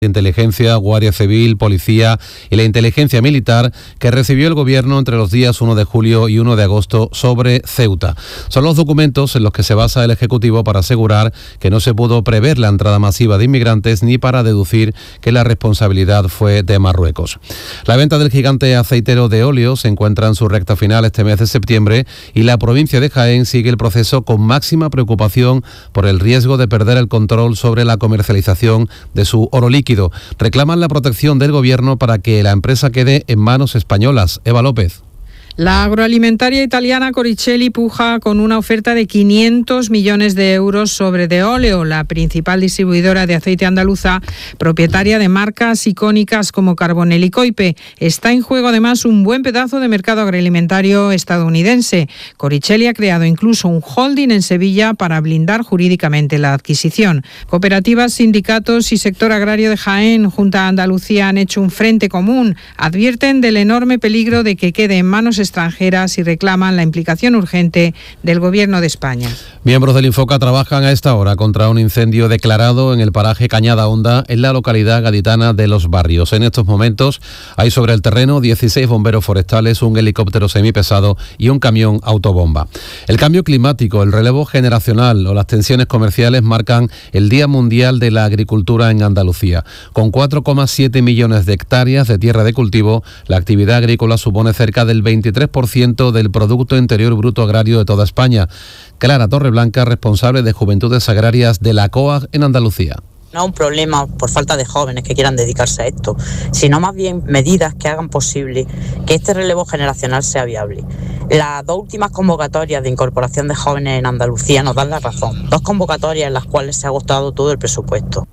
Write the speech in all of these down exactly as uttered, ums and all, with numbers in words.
Inteligencia, Guardia Civil, Policía y la Inteligencia Militar que recibió el Gobierno entre los días uno de julio y uno de agosto sobre Ceuta. Son los documentos en los que se basa el Ejecutivo para asegurar que no se pudo prever la entrada masiva de inmigrantes ni para deducir que la responsabilidad fue de Marruecos. La venta del gigante aceitero de óleo se encuentra en su recta final este mes de septiembre y la provincia de Jaén sigue el proceso con máxima preocupación por el riesgo de perder el control sobre la comercialización de su oro líquido. Reclaman la protección del Gobierno para que la empresa quede en manos españolas. Eva López. La agroalimentaria italiana Coricelli puja con una oferta de quinientos millones de euros sobre De Oleo, la principal distribuidora de aceite andaluza, propietaria de marcas icónicas como Carbonell y Coipe. Está en juego además un buen pedazo de mercado agroalimentario estadounidense. Coricelli ha creado incluso un holding en Sevilla para blindar jurídicamente la adquisición. Cooperativas, sindicatos y sector agrario de Jaén, Junta de Andalucía, han hecho un frente común. Advierten del enorme peligro de que quede en manos extranjeras y reclaman la implicación urgente del Gobierno de España. Miembros del Infoca trabajan a esta hora contra un incendio declarado en el paraje Cañada Honda, en la localidad gaditana de Los Barrios. En estos momentos hay sobre el terreno dieciséis bomberos forestales, un helicóptero semipesado y un camión autobomba. El cambio climático, el relevo generacional o las tensiones comerciales marcan el Día Mundial de la Agricultura en Andalucía. Con cuatro coma siete millones de hectáreas de tierra de cultivo, la actividad agrícola supone cerca del veintitrés por ciento del Producto Interior Bruto Agrario de toda España. Clara Torreblanca, responsable de Juventudes Agrarias de la C O A G en Andalucía. No es un problema por falta de jóvenes que quieran dedicarse a esto, sino más bien medidas que hagan posible que este relevo generacional sea viable. Las dos últimas convocatorias de incorporación de jóvenes en Andalucía nos dan la razón. Dos convocatorias en las cuales se ha agotado todo el presupuesto.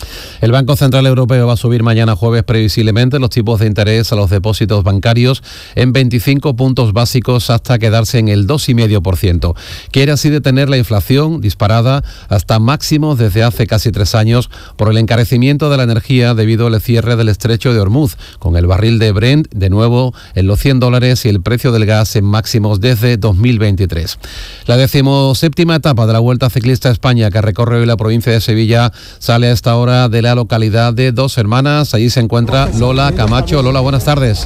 El Banco Central Europeo va a subir mañana jueves previsiblemente los tipos de interés a los depósitos bancarios en veinticinco puntos básicos hasta quedarse en el dos coma cinco por ciento. Quiere así detener la inflación disparada hasta máximos desde hace casi tres años por el encarecimiento de la energía debido al cierre del estrecho de Hormuz, con el barril de Brent de nuevo en los cien dólares y el precio del gas en máximos desde dos mil veintitrés. La decimoséptima etapa de la Vuelta Ciclista a España, que recorre hoy la provincia de Sevilla, sale a esta hora de la localidad de Dos Hermanas. Allí se encuentra Lola Camacho. Lola, buenas tardes.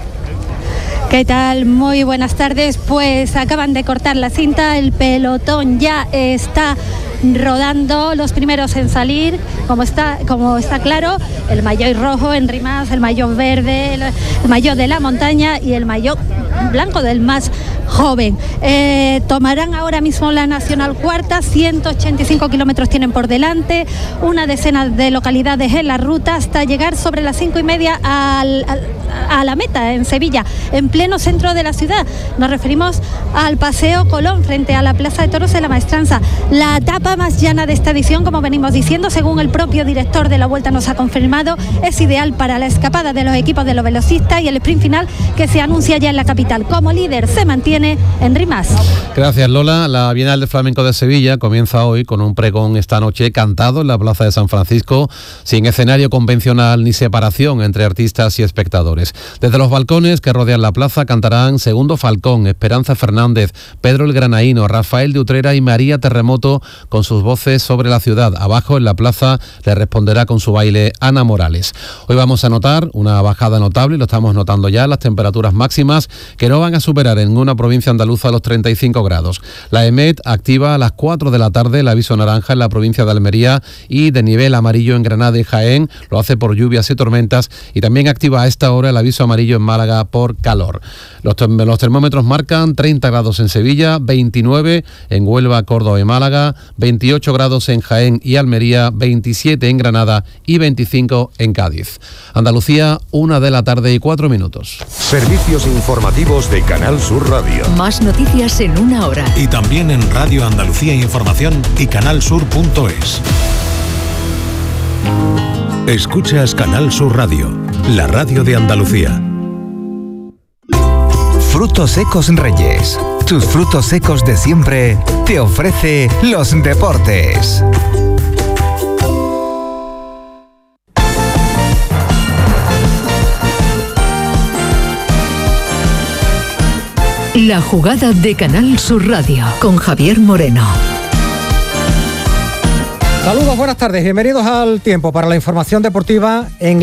¿Qué tal? Muy buenas tardes. Pues acaban de cortar la cinta, el pelotón ya está rodando, los primeros en salir, como está, como está claro, el maillot rojo en Rimas, el maillot verde, el, el maillot de la montaña y el maillot blanco del más joven. Eh, tomarán ahora mismo la Nacional Cuarta, ciento ochenta y cinco kilómetros tienen por delante, una decena de localidades en la ruta hasta llegar sobre las cinco y media al, al, a la meta en Sevilla, en pleno centro de la ciudad. Nos referimos al Paseo Colón frente a la Plaza de Toros de la Maestranza. La etapa más llana de esta edición, como venimos diciendo, según el propio director de la Vuelta nos ha confirmado, es ideal para la escapada de los equipos de los velocistas y el sprint final que se anuncia ya en la capital. Como líder se mantiene en Rimas. Gracias, Lola. La Bienal de Flamenco de Sevilla comienza hoy con un pregón esta noche cantado en la Plaza de San Francisco, sin escenario convencional ni separación entre artistas y espectadores. Desde los balcones que rodean la plaza cantarán Segundo Falcón, Esperanza Fernández, Pedro el Granaíno, Rafael de Utrera y María Terremoto con sus voces sobre la ciudad. Abajo en la plaza le responderá con su baile Ana Morales. Hoy vamos a notar una bajada notable, lo estamos notando ya, las temperaturas máximas que no van a superar en ninguna provincia andaluza los treinta y cinco grados. La EMET activa a las cuatro de la tarde el aviso naranja en la provincia de Almería y de nivel amarillo en Granada y Jaén, lo hace por lluvias y tormentas, y también activa a esta hora el aviso amarillo en Málaga por calor. Los, los termómetros marcan treinta grados en Sevilla, veintinueve en Huelva, Córdoba y Málaga, veintiocho grados en Jaén y Almería, veintisiete en Granada y veinticinco en Cádiz. Andalucía, una de la tarde y cuatro minutos. Servicios informativos de Canal Sur Radio. Más noticias en una hora. Y también en Radio Andalucía Información y canalsur punto es. Escuchas Canal Sur Radio, la radio de Andalucía. Frutos Secos Reyes. Tus frutos secos de siempre te ofrece los deportes. La jugada de Canal Sur Radio con Javier Moreno. Saludos, buenas tardes, bienvenidos al Tiempo para la información deportiva en